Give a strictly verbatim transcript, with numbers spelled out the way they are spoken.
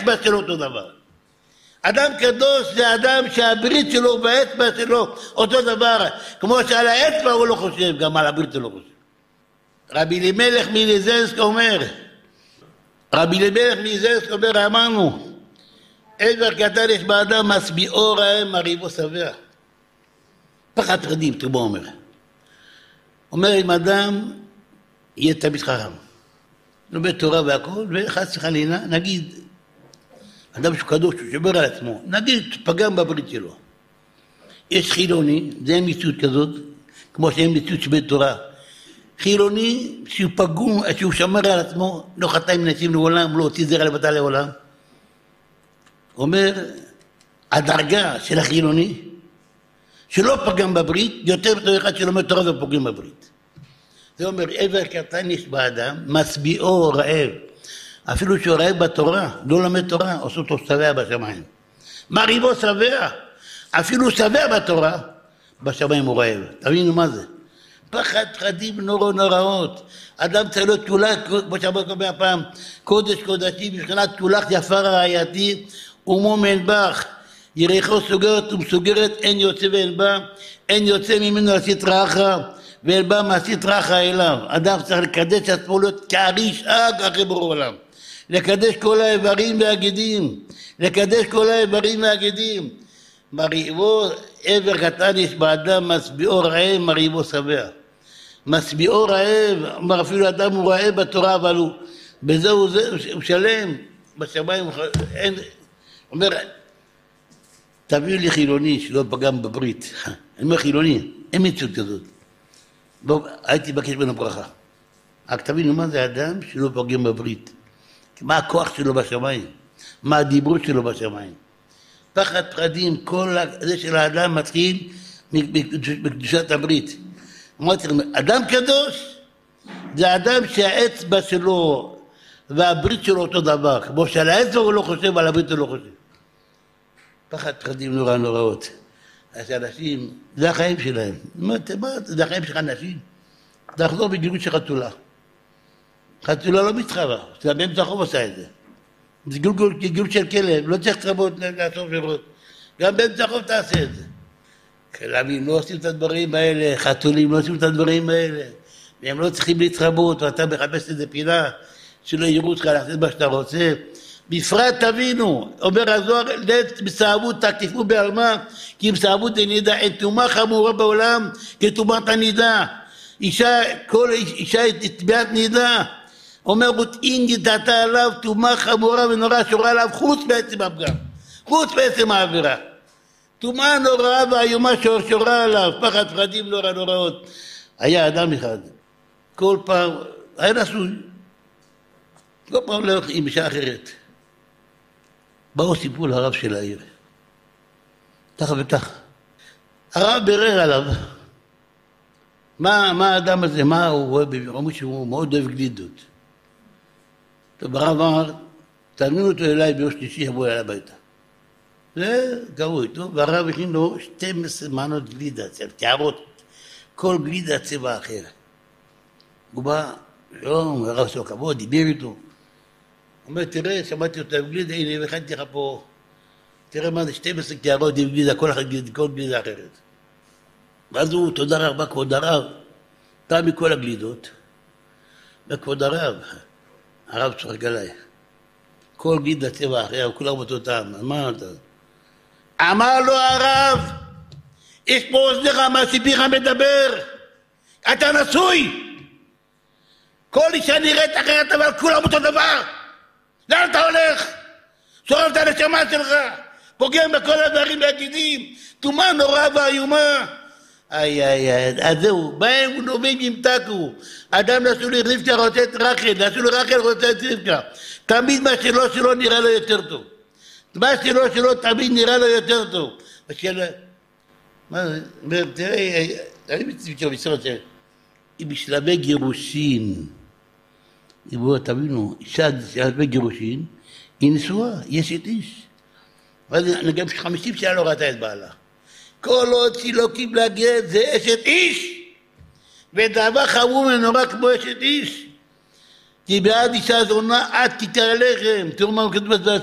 האצבע שלו אותו דבר. אדם קדוש זה אדם שהברית שלו והאצבע שלו אותו דבר, כמו שעל האצבע הוא לא חושב, גם על הברית הוא לא חושב. רבי אלימלך מליזנסק אומר, רבי אלימלך מליזנסק אומר, אמרנו, עבר קטן יש באדם משביעו רעב מרעיבו שבע. פחד פחדים, תרבו אומר. אומר אם אדם יהיה תמיד חכם, לומד תורה והכל, וחס וחלילה, נגיד, אדם שהוא קדוש, הוא שומר על עצמו, נגיד, פגם בברית שלו. יש חילוני, זה אין מציאות כזאת, כמו שאין מציאות שבית תורה. חילוני שהוא פגום, שהוא שומר על עצמו, לא חטא עם נשים לעולם, לא הוציא זרע לבטל לעולם. אומר, הדרגה של החילוני, שלא פגם בברית, יותר מתוך אחד שלומד תורה ופוגם בברית. זה אומר, עבר קטן יש באדם, משביעו רעב. אפילו שהוא רעב בתורה, לא למד תורה, עושה אותו שבע בשמיים. מרעיבו שבע, אפילו שבע בתורה, בשמיים הוא רעב. תבינו מה זה? פחד פחדים נורא נוראות. אדם צריך להיות תולך, כמו שאמר כל פעם, קודש קודשי, מבחינת תולך יפה רעייתי, ומומן בך. יריחו סוגרת ומסוגרת, אין יוצא ואין בא, אין יוצא ממנו הסטרא אחרא, ואין בא מהסטרא אחרא אליו. אדם צריך לקדש עצמו להיות כאריש אג אחרי בורא עולם. לקדש כל האיברים והגידים, לקדש כל האיברים והגידים. מרעיבו, עבר קטן יש באדם, משביעו רעב, מרעיבו שבע. משביעו רעב, אומר אפילו אדם הוא רעב בתורה, אבל הוא, בזה הוא, הוא שלם, בשמיים, אין, אומר, תביאו לי חילוני שלא פגם בברית. אני אומר חילוני, אין מציאות כזאת. בואו, הייתי בקש בין ברכה. רק תבינו מה זה אדם שלא פגם בברית. מה הכוח שלו בשמיים? מה הדיבור שלו בשמיים? פחד פחדים, כל זה של האדם מתחיל בקדושת הברית. אמרתי לכם, אדם קדוש זה אדם שהאצבע שלו והברית שלו אותו דבר. כמו שעל האצבע הוא לא חושב, על הברית הוא לא חושב. פחד פחדים נורא נוראות. אז אנשים, זה החיים שלהם. מה, זה החיים שלך אנשים? תחזור בגילות של חתולה. חתולה לא מתחרה, זה באמצע החוב עושה את זה. זה גילות של כלב, לא צריך תרבות לעשות חברות. גם באמצע החוב תעשה את זה. כלבים לא עושים את הדברים האלה, חתולים לא עושים את הדברים האלה. והם לא צריכים להתרבות, ואתה מחפש איזה פינה שלא יראו אותך לעשות מה שאתה רוצה. בפרט תבינו, אומר הזוהר, בסעבות תקטיפו בעלמה, כי בסעבות הנידה, אין תאומה חמורה בעולם כתאומת הנידה. אישה, כל אישה תביעת נידה. אומר רות אינגי דעתה עליו, תאומה חמורה ונורא שורה עליו, חוץ בעצם הפגם, חוץ בעצם העבירה. תאומה נוראה והיומה שורה עליו, פחד פחדים נורא נוראות. היה אדם אחד, כל פעם, היה נשוי, כל פעם לא עם אישה אחרת. באו סיפור לרב של העיר. ככה וככה. הרב ברר עליו, מה, מה האדם הזה, מה הוא אוהב, אמרו שהוא מאוד אוהב גלידות. טוב, הרב אמר, תזמינו אותו אליי ביום שלישי, יבוא אליי הביתה. זה קראו איתו, והרב הכין לו שתים עשרה מנות גלידה, תיארות, כל גלידה צבע אחר. הוא בא, שלום, הרב שלו כבוד, דיבר איתו. הוא אומר, תראה, שמעתי אותה בגלידה, הנה, הכנתי לך פה, תראה מה זה שתים עשרה תיארות עם גלידה, כל גלידה אחרת. ואז הוא, תודה רבה, כבוד הרב, פעם מכל הגלידות, וכבוד הרב, הרב צוחק עליי, כל גלידה צבע אחר, כולם אותו טעם, מה אתה? אמר לו הרב, יש פה אוזנך מה סיפיך מדבר, אתה נשוי, כל אישה נראית אחרת, אבל כולם אותו דבר, לאן אתה הולך? שורף את הנשמה שלך, פוגם בכל הדברים והגידים, תאומה נורא ואיומה. איי איי איי, אז זהו, בהם נובים ימתקו, אדם נשאו לי רבקה רוצה את רחל, נשאו לי רחל רוצה את רבקה, תמיד מה שלא שלא נראה לו יותר טוב, מה שלא שלא תמיד נראה לו יותר טוב. השאלה, מה זה? תראה, אני מצטער במשרד היא בשלבי גירושין, תבינו, אישה בשלבי גירושין, היא נשואה, יש את איש, ואז גם חמישים שנה לא ראתה את בעלה. כל עוד שהיא לא קיבלה גט זה אשת איש, ודבר חמור ונורא כמו אשת איש. כי בעד אישה זונה עד כיכר לחם, תראו מה כתוב בזה.